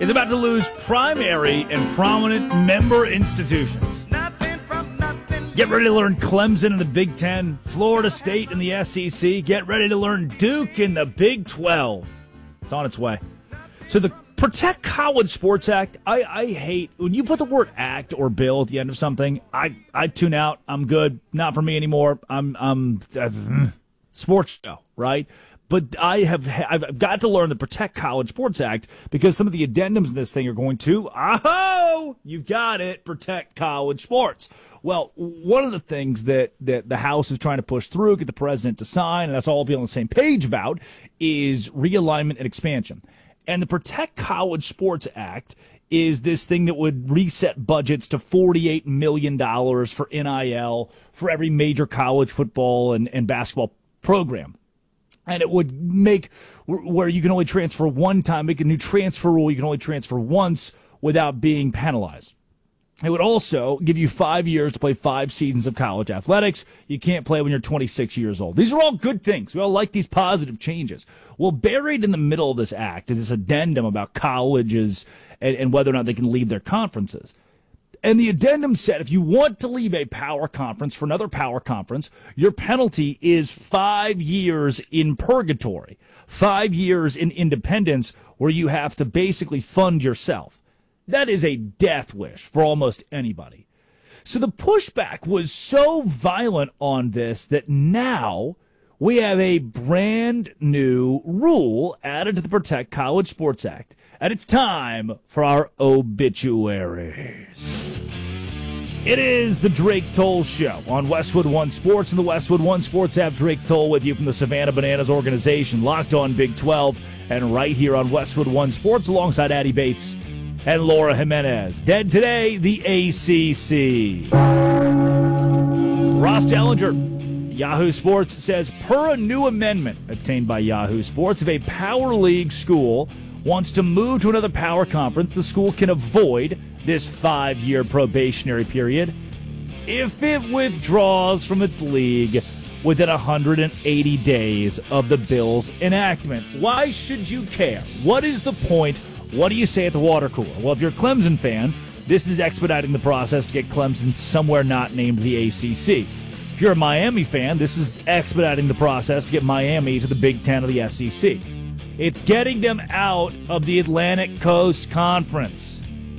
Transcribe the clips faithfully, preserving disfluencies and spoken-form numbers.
is about to lose primary and prominent member institutions. Get ready to learn Clemson in the Big Ten, Florida State in the S E C. Get ready to learn Duke in the Big twelve. It's on its way. So the Protect College Sports Act, I, I hate, when you put the word act or bill at the end of something, I, I tune out. I'm good. Not for me anymore. I'm, I'm uh, sports show, right? But I have I've got to learn the Protect College Sports Act because some of the addendums in this thing are going to, oh, you've got it, protect college sports. Well, one of the things that, that the House is trying to push through, get the president to sign, and that's all be on the same page about, is realignment and expansion. And the Protect College Sports Act is this thing that would reset budgets to forty-eight million dollars for N I L for every major college football and, and basketball program. And it would make where you can only transfer one time, make a new transfer rule. You can only transfer once without being penalized. It would also give you five years to play five seasons of college athletics. You can't play when you're twenty-six years old. These are all good things. We all like these positive changes. Well, buried in the middle of this act is this addendum about colleges and, and whether or not they can leave their conferences. And the addendum said if you want to leave a power conference for another power conference, your penalty is five years in purgatory, five years in independence where you have to basically fund yourself. That is a death wish for almost anybody. So the pushback was so violent on this that now we have a brand new rule added to the Protect College Sports Act. And it's time for our obituaries. It is the Drake Toll Show on Westwood One Sports and the Westwood One Sports app. Drake Toll with you from the Savannah Bananas organization, Locked On Big twelve, and right here on Westwood One Sports alongside Addie Bates and Laura Jimenez. Dead today, the A C C. Ross Dellinger, Yahoo Sports, says per a new amendment obtained by Yahoo Sports, if a Power League school wants to move to another power conference, the school can avoid this five-year probationary period if it withdraws from its league within one hundred eighty days of the bill's enactment. Why should you care? What is the point? What do you say at the water cooler? Well, if you're a Clemson fan, this is expediting the process to get Clemson somewhere not named the A C C. If you're a Miami fan, this is expediting the process to get Miami to the Big Ten of the S E C. It's getting them out of the Atlantic Coast Conference.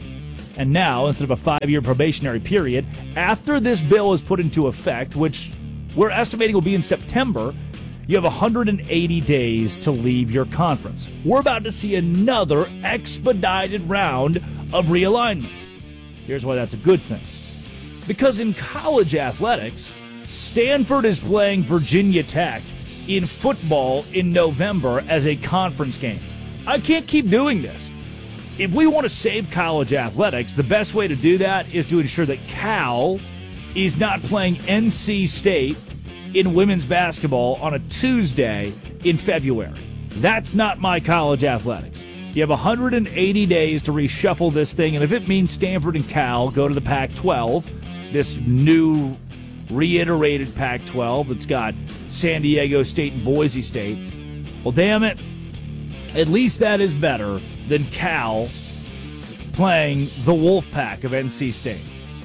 And now, instead of a five-year probationary period, after this bill is put into effect, which we're estimating will be in September, you have one hundred eighty days to leave your conference. We're about to see another expedited round of realignment. Here's why that's a good thing. Because in college athletics, Stanford is playing Virginia Tech in football in November as a conference game. I can't keep doing this. If we want to save college athletics, the best way to do that is to ensure that Cal is not playing N C State in women's basketball on a Tuesday in February. That's not my college athletics. You have one hundred eighty days to reshuffle this thing, and if it means Stanford and Cal go to the Pac twelve, this new reiterated Pac twelve that's got San Diego State and Boise State, well, damn it, at least that is better than Cal playing the Wolfpack of N C State.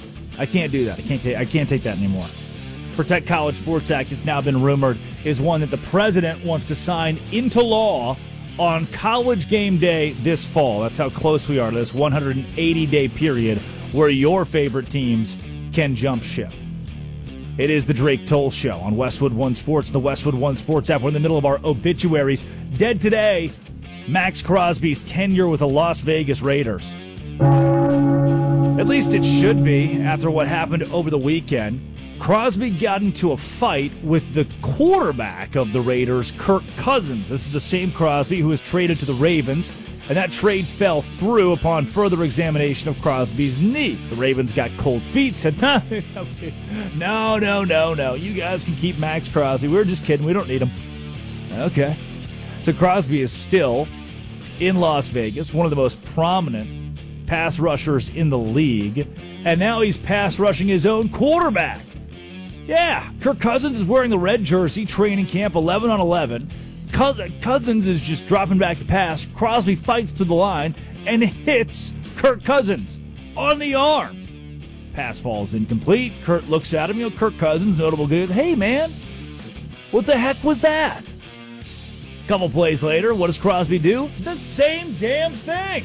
I can't do that. I can't. I can't take that anymore. Protect College Sports Act, it's now been rumored, is one that the president wants to sign into law on College Game Day this fall. That's how close we are to this one hundred eighty day period where your favorite teams can jump ship. It is the Drake Toll Show on Westwood One Sports, the Westwood One Sports app. We're in the middle of our obituaries. Dead today, Max Crosby's tenure with the Las Vegas Raiders. At least it should be after what happened over the weekend. Crosby got into a fight with the quarterback of the Raiders, Kirk Cousins. This is the same Crosby who was traded to the Ravens, and that trade fell through upon further examination of Crosby's knee. The Ravens got cold feet, said, no, no, no, no. You guys can keep Max Crosby. We were just kidding. We don't need him. Okay. So Crosby is still in Las Vegas, one of the most prominent pass rushers in the league, and now he's pass rushing his own quarterback. Yeah, Kirk Cousins is wearing the red jersey, training camp eleven on eleven. Cousins is just dropping back to pass. Crosby fights to the line and hits Kirk Cousins on the arm. Pass falls incomplete. Kurt looks at him. You know, Kirk Cousins, notable good. Hey, man, what the heck was that? A couple plays later, what does Crosby do? The same damn thing.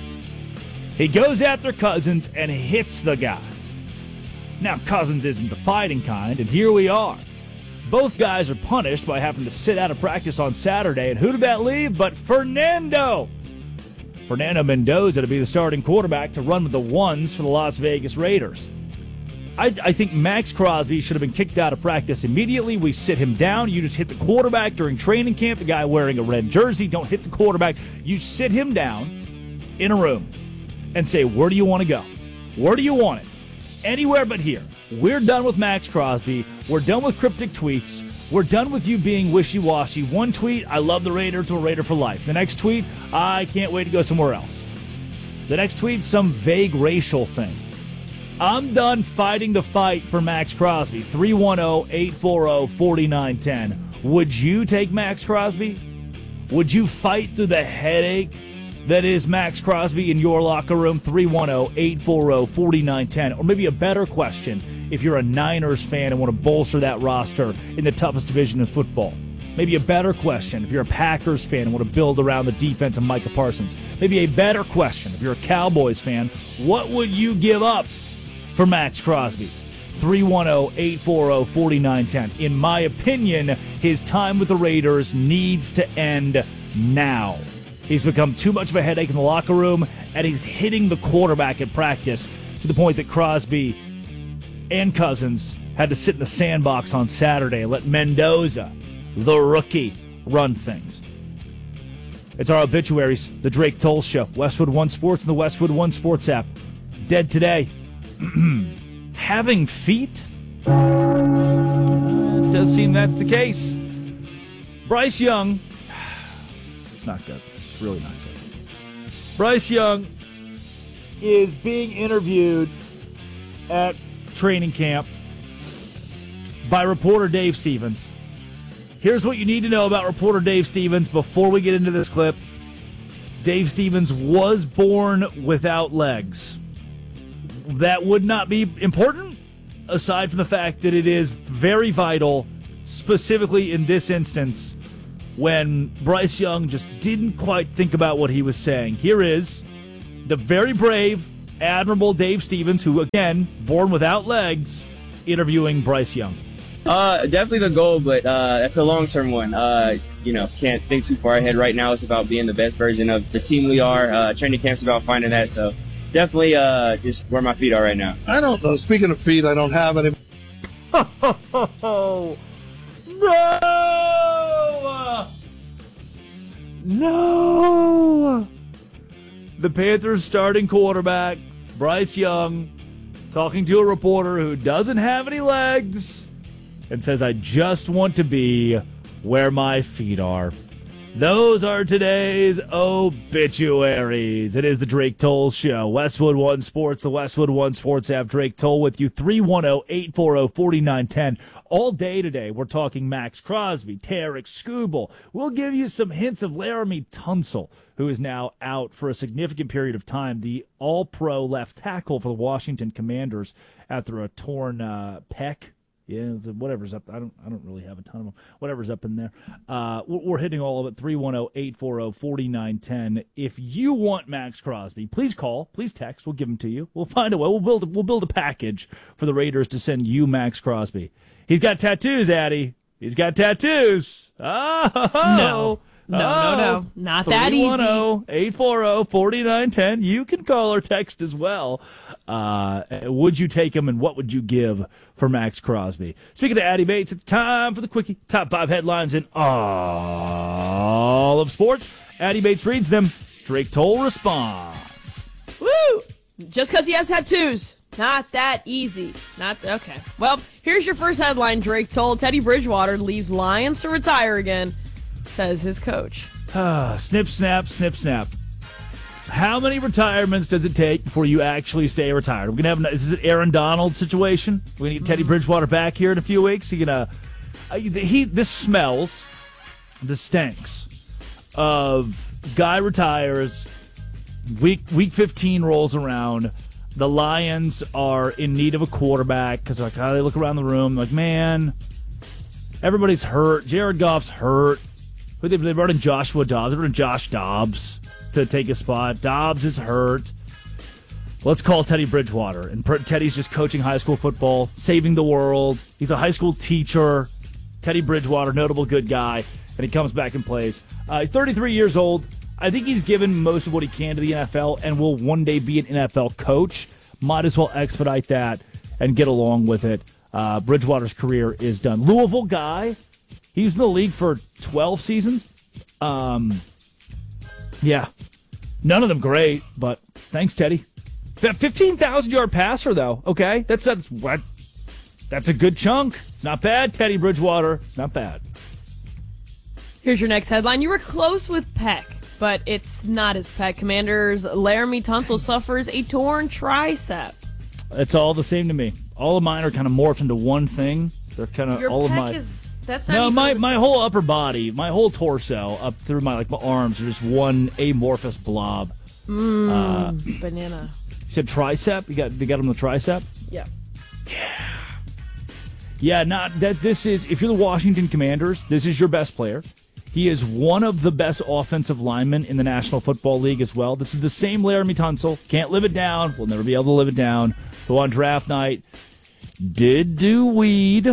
He goes after Cousins and hits the guy. Now, Cousins isn't the fighting kind, and here we are. Both guys are punished by having to sit out of practice on Saturday, and who did that leave but Fernando? Fernando Mendoza to be the starting quarterback to run with the ones for the Las Vegas Raiders. I, I think Max Crosby should have been kicked out of practice immediately. We sit him down. You just hit the quarterback during training camp, the guy wearing a red jersey. Don't hit the quarterback. You sit him down in a room and say, where do you want to go? Where do you want it? Anywhere but here. We're done with Max Crosby. We're done with cryptic tweets. We're done with you being wishy-washy. One tweet, I love the Raiders, we're a Raider for life. The next tweet, I can't wait to go somewhere else. The next tweet, some vague racial thing. I'm done fighting the fight for Max Crosby. three one zero, eight four zero, four nine one zero. Would you take Max Crosby? Would you fight through the headache that is Max Crosby in your locker room? three one zero, eight four zero, four nine one zero. Or maybe a better question, if you're a Niners fan and want to bolster that roster in the toughest division in football. Maybe a better question if you're a Packers fan and want to build around the defense of Micah Parsons. Maybe a better question if you're a Cowboys fan. What would you give up for Max Crosby? three one zero, eight four zero, four nine one zero. In my opinion, his time with the Raiders needs to end now. He's become too much of a headache in the locker room, and he's hitting the quarterback at practice to the point that Crosby and Cousins had to sit in the sandbox on Saturday and let Mendoza, the rookie, run things. It's our obituaries, the Drake Toll Show, Westwood One Sports and the Westwood One Sports app. Dead today. Having feet? Uh, it does seem that's the case. Bryce Young. It's not good. It's really not good. Bryce Young is being interviewed at training camp by reporter Dave Stevens. Here's what you need to know about reporter Dave Stevens before we get into this clip. Dave Stevens was born without legs. That would not be important, aside from the fact that it is very vital, specifically in this instance, when Bryce Young just didn't quite think about what he was saying. Here is the very brave, admirable Dave Stevens, who, again, born without legs, interviewing Bryce Young. Uh, definitely the goal, but uh, that's a long-term one. Uh, you know, can't think too far ahead right now. It's about being the best version of the team we are. Uh, training camp's about finding that, so definitely uh, just where my feet are right now. I don't know. Speaking of feet, I don't have any. No! No! The Panthers starting quarterback, Bryce Young, talking to a reporter who doesn't have any legs and says, I just want to be where my feet are. Those are today's obituaries. It is the Drake Toll Show. Westwood One Sports, the Westwood One Sports app. Drake Toll with you. three one zero, eight four zero, four nine one zero. All day today, we're talking Max Crosby, Tarek Skubal. We'll give you some hints of Laramie Tunsil, who is now out for a significant period of time. The all-pro left tackle for the Washington Commanders after a torn uh, pec. Yeah, whatever's up. I don't. I don't really have a ton of them. Whatever's up in there. Uh, we're hitting all of it. three one zero, eight four zero, four nine one zero. If you want Max Crosby, please call. Please text. We'll give them to you. We'll find a way. We'll build. We'll build a package for the Raiders to send you Max Crosby. He's got tattoos, Addy. He's got tattoos. Oh no. No, no, no. Not that easy. three one zero, eight four zero, four nine one zero. You can call or text as well. Uh, would you take him, and what would you give for Max Crosby? Speaking of Addy Bates, it's time for the Quickie. Top five headlines in all of sports. Addy Bates reads them. Drake Toll responds. Woo! Just because he has tattoos. Not that easy. Not okay. Well, here's your first headline, Drake Toll. Teddy Bridgewater leaves Lions to retire again, says his coach. Ah, snip, snap, snip, snap. How many retirements does it take before you actually stay retired? We're gonna have is this an Aaron Donald situation? We're gonna get Teddy Bridgewater back here in a few weeks. He gonna uh, he this smells the stanks of guy retires, week week fifteen rolls around, the Lions are in need of a quarterback because like how they look around the room, like, man, everybody's hurt. Jared Goff's hurt. They, they brought in Joshua Dobbs. They brought in Josh Dobbs to take a spot. Dobbs is hurt. Let's call Teddy Bridgewater. And Teddy's just coaching high school football, saving the world. He's a high school teacher. Teddy Bridgewater, notable good guy. And he comes back and plays. Uh, he's thirty-three years old. I think he's given most of what he can to the N F L and will one day be an N F L coach. Might as well expedite that and get along with it. Uh, Bridgewater's career is done. Louisville guy. He was in the league for twelve seasons. Um, yeah. None of them great, but thanks, Teddy. fifteen thousand yard passer, though. Okay, that's that's what. That's a good chunk. It's not bad, Teddy Bridgewater. It's not bad. Here's your next headline. You were close with Peck, but it's not his Peck. Commanders Laramie Tunsil suffers a torn tricep. It's all the same to me. All of mine are kind of morphed into one thing. They're kind of your all Peck of my. Is, that's not no, even my the my same. whole upper body, my whole torso, up through my like my arms, are just one amorphous blob. Mm, uh, banana. You said tricep. You got you got him the tricep. Yeah. Yeah. Yeah. Not that this is. If you're the Washington Commanders, this is your best player. He is one of the best offensive linemen in the National Football League as well. This is the same Laramie Tunsil. Can't live it down. We'll never be able to live it down. Who on draft night did do weed.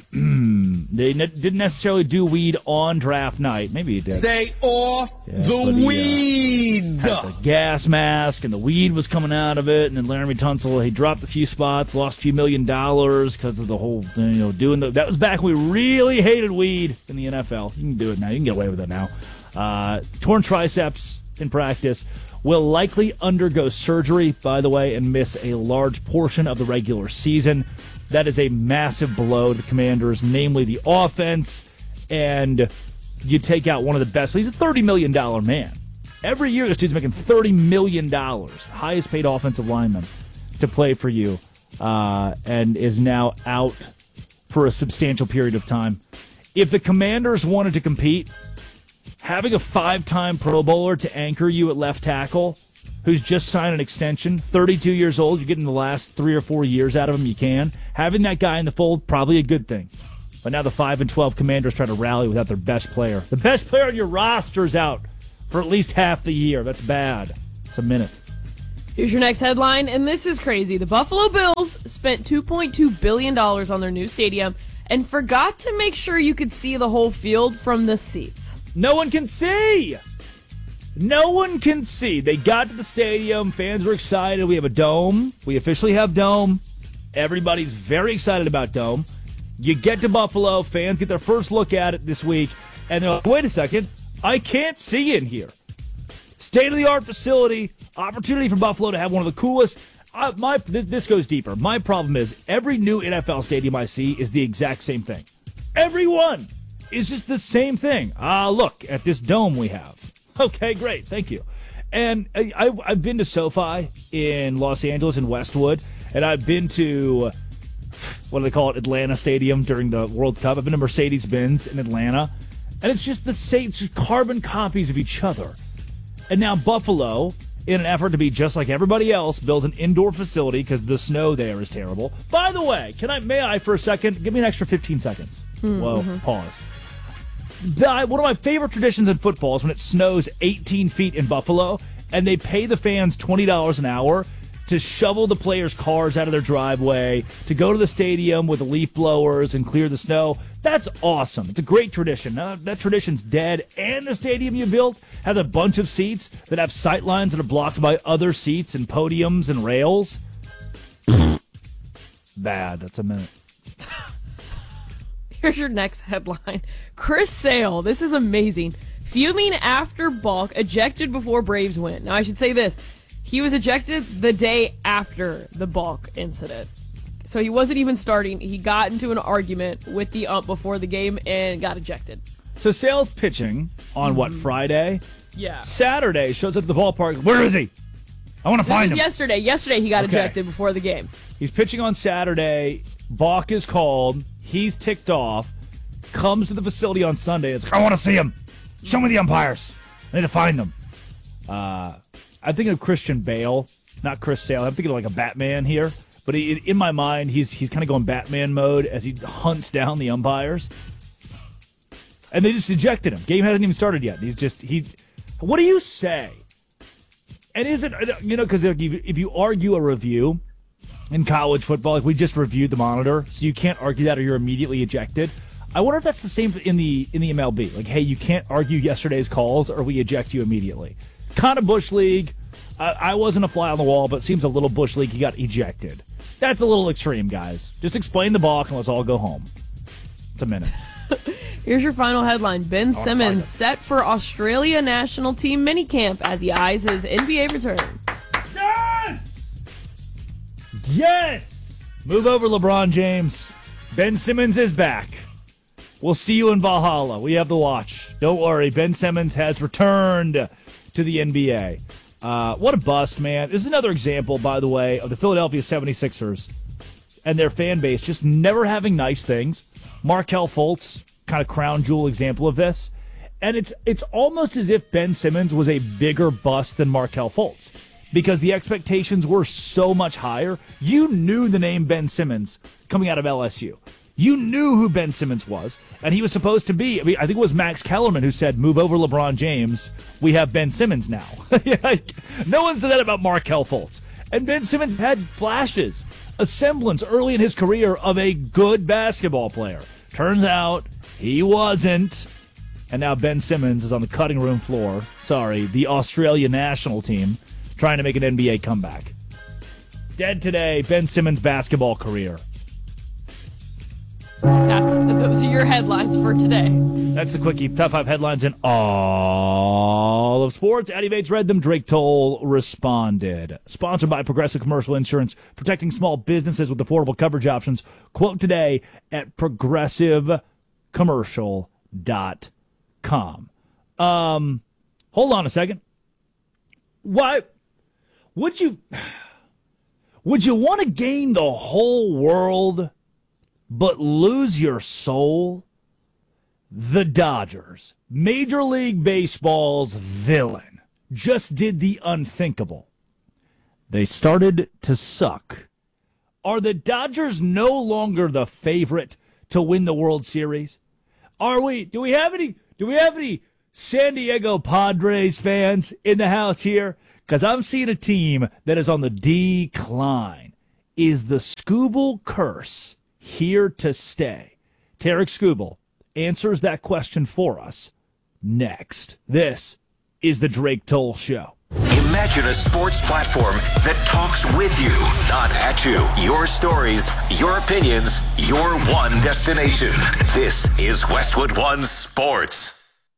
They ne- didn't necessarily do weed on draft night. Maybe he did. Stay off Yeah, the he, uh, weed. had the gas mask, and the weed was coming out of it. And then Laramie Tunsil, he dropped a few spots, lost a few million dollars because of the whole, you know, doing the. That was back when we really hated weed in the N F L. You can do it now. You can get away with it now. Uh, torn triceps in practice. Will likely undergo surgery, by the way, and miss a large portion of the regular season. That is a massive blow to the Commanders, namely the offense, and you take out one of the best. He's a thirty million dollars man. Every year, this dude's making thirty million dollars, highest paid offensive lineman to play for you, uh, and is now out for a substantial period of time. If the Commanders wanted to compete, having a five-time Pro Bowler to anchor you at left tackle, who's just signed an extension, thirty-two years old, you're getting the last three or four years out of him you can. Having that guy in the fold, probably a good thing. But now the five and twelve Commanders try to rally without their best player. The best player on your roster's out for at least half the year. That's bad. It's a minute. Here's your next headline, and this is crazy. The Buffalo Bills spent two point two billion dollars on their new stadium and forgot to make sure you could see the whole field from the seats. No one can see. No one can see. They got to the stadium. Fans were excited. We have a dome. We officially have dome. Everybody's very excited about dome. You get to Buffalo. Fans get their first look at it this week. And they're like, wait a second. I can't see in here. State-of-the-art facility. Opportunity for Buffalo to have one of the coolest. Uh, my this, this goes deeper. My problem is every new N F L stadium I see is the exact same thing. Every one is just the same thing. Ah, uh, look at this dome we have. Okay, great. Thank you. And I, I, I've been to SoFi in Los Angeles and Westwood, and I've been to, what do they call it, Atlanta Stadium during the World Cup. I've been to Mercedes-Benz in Atlanta, and it's just the same, it's just carbon copies of each other. And now Buffalo, in an effort to be just like everybody else, builds an indoor facility because the snow there is terrible. By the way, can I, may I for a second, give me an extra fifteen seconds. Mm-hmm. Whoa, pause. The, one of my favorite traditions in football is when it snows eighteen feet in Buffalo and they pay the fans twenty dollars an hour to shovel the players' cars out of their driveway, to go to the stadium with leaf blowers and clear the snow. That's awesome. It's a great tradition. Uh, that tradition's dead, and the stadium you built has a bunch of seats that have sight lines that are blocked by other seats and podiums and rails. Bad. That's a minute. Here's your next headline. Chris Sale, this is amazing. Fuming after Balk ejected before Braves win. Now, I should say this. He was ejected the day after the Balk incident. So he wasn't even starting. He got into an argument with the ump before the game and got ejected. So Sale's pitching on, what, Friday? Yeah. Saturday, shows up at the ballpark. Where is he? I want to This find was him. yesterday. Yesterday he got Okay. ejected before the game. He's pitching on Saturday. Balk is called. He's ticked off. comes to the facility on Sunday. It's like, I want to see him. Show me the umpires. I need to find them. Uh, I'm thinking of Christian Bale, not Chris Sale. I'm thinking of like a Batman here. But he, in my mind, he's he's kind of going Batman mode as he hunts down the umpires. And they just ejected him. Game hasn't even started yet. He's just, he. What do you say? And is it, you know, because if you argue a review in college football, like we just reviewed the monitor, so you can't argue that or you're immediately ejected. I wonder if that's the same in the in the M L B. Like, hey, you can't argue yesterday's calls or we eject you immediately. Kind of Bush League. I, I wasn't a fly on the wall, but it seems a little Bush League. He got ejected. That's a little extreme, guys. Just explain the balk and let's all go home. It's a minute. Here's your final headline. Ben Simmons set for Australia national team minicamp as he eyes his N B A return. Yes! Yes! Move over, LeBron James. Ben Simmons is back. We'll see you in Valhalla. We have the watch. Don't worry. Ben Simmons has returned to the N B A. Uh, what a bust, man. This is another example, by the way, of the Philadelphia seventy-sixers and their fan base just never having nice things. Markelle Fultz, kind of crown jewel example of this. And it's it's almost as if Ben Simmons was a bigger bust than Markelle Fultz because the expectations were so much higher. You knew the name Ben Simmons coming out of L S U. You knew who Ben Simmons was, and he was supposed to be, I mean, I think it was Max Kellerman who said, move over LeBron James, we have Ben Simmons now. No one said that about Markelle Fultz. And Ben Simmons had flashes, a semblance early in his career of a good basketball player. Turns out he wasn't. And now Ben Simmons is on the cutting room floor, sorry, the Australia national team, trying to make an N B A comeback. Dead today, Ben Simmons' basketball career. That's those are your headlines for today. That's the quickie. Top five headlines in all of sports. Addy Bates read them. Drake Toll responded. Sponsored by Progressive Commercial Insurance, protecting small businesses with affordable coverage options. Quote today at progressive commercial dot com. Um, hold on a second. Why would you? Would you want to gain the whole world but lose your soul? The Dodgers, Major League Baseball's villain, just did the unthinkable. They started to suck. Are the Dodgers no longer the favorite to win the World Series? Are we? Do we have any? Do we have any San Diego Padres fans in the house here? Because I'm seeing a team that is on the decline. Is the Skubal curse here to stay? Tarek Skubal answers that question for us next. This is the Drake Toll Show. Imagine a sports platform that talks with you, not at you. Your stories, your opinions, your one destination. This is Westwood One Sports.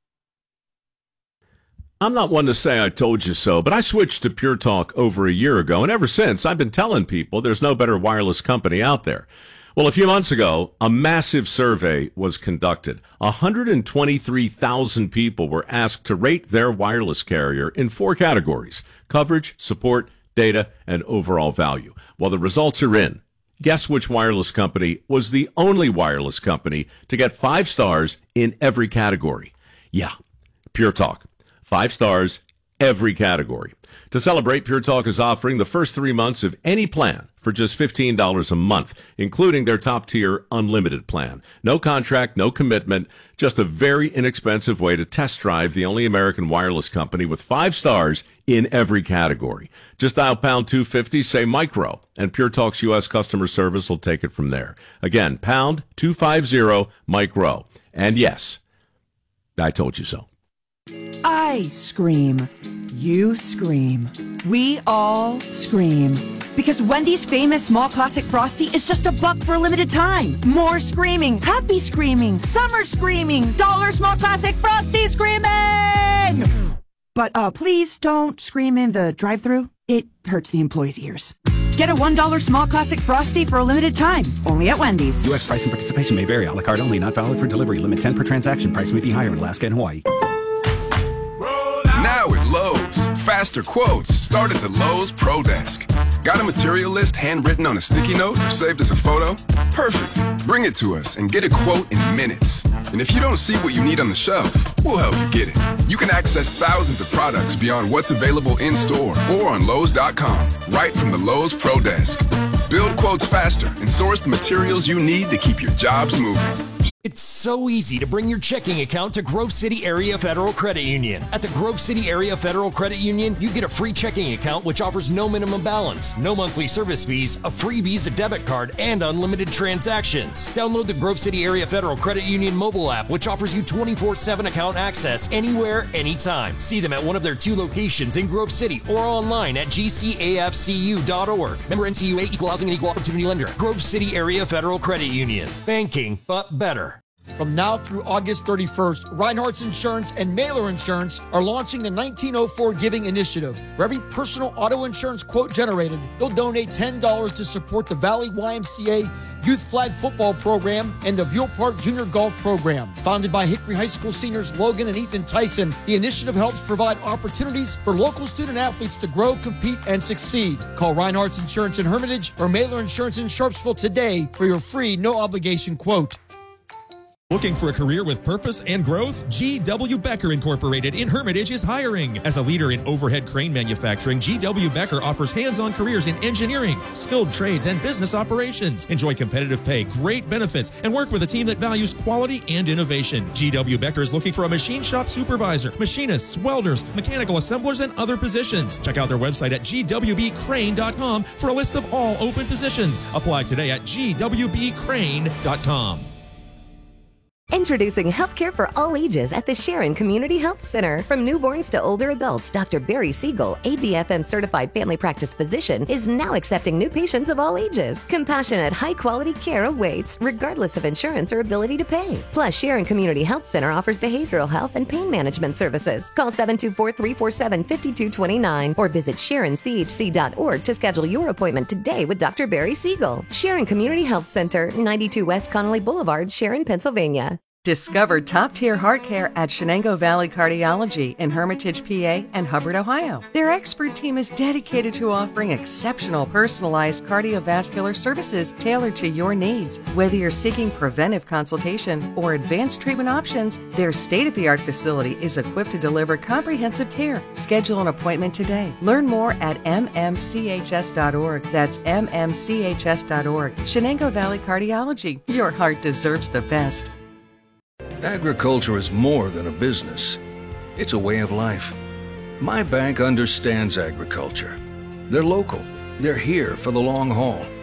I'm not one to say I told you so, but I switched to Pure Talk over a year ago, and ever since I've been telling people there's no better wireless company out there. Well, a few months ago, a massive survey was conducted. one hundred twenty-three thousand people were asked to rate their wireless carrier in four categories: coverage, support, data, and overall value. Well, the results are in. Guess which wireless company was the only wireless company to get five stars in every category? Yeah, Pure Talk. Five stars, every category. To celebrate, Pure Talk is offering the first three months of any plan for just fifteen dollars a month, including their top-tier unlimited plan. No contract, no commitment, just a very inexpensive way to test drive the only American wireless company with five stars in every category. Just dial pound two fifty, say micro, and Pure Talk's U S customer service will take it from there. Again, pound two fifty, micro. And yes, I told you so. I scream. You scream. We all scream. Because Wendy's famous small classic Frosty is just a buck for a limited time. More screaming. Happy screaming. Summer screaming. Dollar small classic Frosty screaming! But uh, please don't scream in the drive-thru. It hurts the employees' ears. Get a one dollar small classic Frosty for a limited time. Only at Wendy's. U S price and participation may vary. A la carte only. Not valid for delivery. Limit ten per transaction. Price may be higher in Alaska and Hawaii. Now at Lowe's, fast faster quotes start at the Lowe's Pro Desk. Got a material list handwritten on a sticky note or saved as a photo? Perfect. Bring it to us and get a quote in minutes. And if you don't see what you need on the shelf, we'll help you get it. You can access thousands of products beyond what's available in store or on Lowe's dot com, right from the Lowe's Pro Desk. Build quotes faster and source the materials you need to keep your jobs moving. It's so easy to bring your checking account to Grove City Area Federal Credit Union. At the Grove City Area Federal Credit Union, you get a free checking account which offers no minimum balance, no monthly service fees, a free Visa debit card, and unlimited transactions. Download the Grove City Area Federal Credit Union mobile app, which offers you twenty-four seven account access anywhere, anytime. See them at one of their two locations in Grove City or online at g c a f c u dot org. Member N C U A, Equal Housing and Equal Opportunity Lender. Grove City Area Federal Credit Union. Banking, but better. From now through August thirty-first, Reinhardt's Insurance and Mailer Insurance are launching the nineteen oh four Giving Initiative. For every personal auto insurance quote generated, they'll donate ten dollars to support the Valley Y M C A Youth Flag Football Program and the Buell Park Junior Golf Program. Founded by Hickory High School seniors Logan and Ethan Tyson, the initiative helps provide opportunities for local student athletes to grow, compete, and succeed. Call Reinhardt's Insurance in Hermitage or Mailer Insurance in Sharpsville today for your free, no-obligation quote. Looking for a career with purpose and growth? G W. Becker Incorporated in Hermitage is hiring. As a leader in overhead crane manufacturing, G W. Becker offers hands-on careers in engineering, skilled trades, and business operations. Enjoy competitive pay, great benefits, and work with a team that values quality and innovation. G W. Becker is looking for a machine shop supervisor, machinists, welders, mechanical assemblers, and other positions. Check out their website at g w b crane dot com for a list of all open positions. Apply today at g w b crane dot com. Introducing healthcare for all ages at the Sharon Community Health Center. From newborns to older adults, Doctor Barry Siegel, A B F M certified family practice physician, is now accepting new patients of all ages. Compassionate, high-quality care awaits, regardless of insurance or ability to pay. Plus, Sharon Community Health Center offers behavioral health and pain management services. Call seven two four, three four seven, five two two nine or visit sharon c h c dot org to schedule your appointment today with Doctor Barry Siegel. Sharon Community Health Center, ninety-two West Connolly Boulevard, Sharon, Pennsylvania. Discover top-tier heart care at Shenango Valley Cardiology in Hermitage, P A and Hubbard, Ohio. Their expert team is dedicated to offering exceptional personalized cardiovascular services tailored to your needs. Whether you're seeking preventive consultation or advanced treatment options, their state-of-the-art facility is equipped to deliver comprehensive care. Schedule an appointment today. Learn more at m m c h s dot org. That's m m c h s dot org. Shenango Valley Cardiology. Your heart deserves the best. Agriculture is more than a business. It's a way of life. My bank understands agriculture. They're local. They're here for the long haul.